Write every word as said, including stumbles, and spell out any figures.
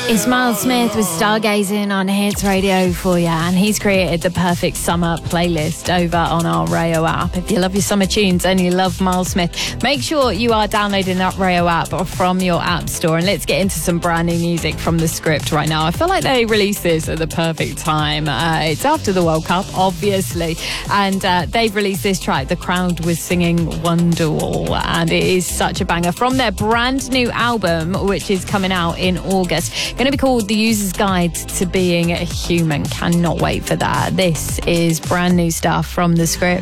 It's Miles Smith with Stargazing on Hits Radio for you, and he's created the perfect summer playlist over on our Rayo app. If you love your summer tunes and you love Miles Smith, make sure you are downloading that Rayo app or from your app store. And let's get into some brand new music from The Script right now. I feel like they released this at the perfect time. Uh, it's after the World Cup, obviously, and uh, they've released this track. The crowd was singing Wonderwall, and it is such a banger from their brand new album, which is coming out in August. Going to be called The User's Guide to Being a Human. Cannot wait for that. This is brand new stuff from The Script.